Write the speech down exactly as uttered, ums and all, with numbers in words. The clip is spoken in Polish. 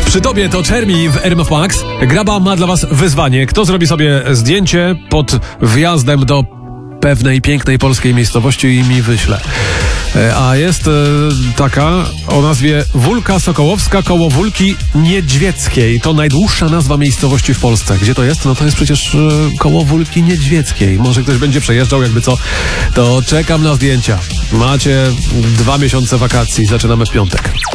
Przy tobie to Czermi w R M F Max. Graba ma dla was wyzwanie. Kto zrobi sobie zdjęcie pod wjazdem do pewnej pięknej polskiej miejscowości i mi wyśle. A jest e, taka o nazwie Wólka Sokołowska koło Wólki Niedźwieckiej. To najdłuższa nazwa miejscowości w Polsce. Gdzie to jest? No to jest przecież e, koło Wólki Niedźwieckiej. Może ktoś będzie przejeżdżał, jakby co. To czekam na zdjęcia. Macie dwa miesiące wakacji. Zaczynamy w piątek.